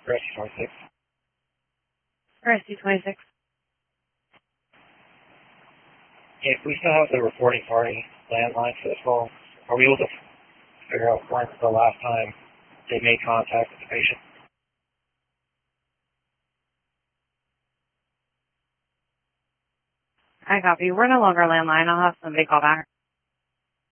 Rescue 26. Rescue 26. If we still have the reporting party landline for this phone, are we able to figure out when the last time they made contact with the patient? I copy. We're no longer landline. I'll have somebody call back.